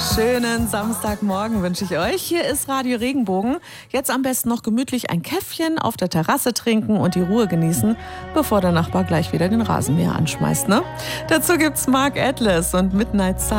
Schönen Samstagmorgen wünsche ich euch. Hier ist Radio Regenbogen. Jetzt am besten noch gemütlich ein Käffchen auf der Terrasse trinken und die Ruhe genießen, bevor der Nachbar gleich wieder den Rasenmäher anschmeißt, ne? Dazu gibt's Mark Atlas und Midnight Sun.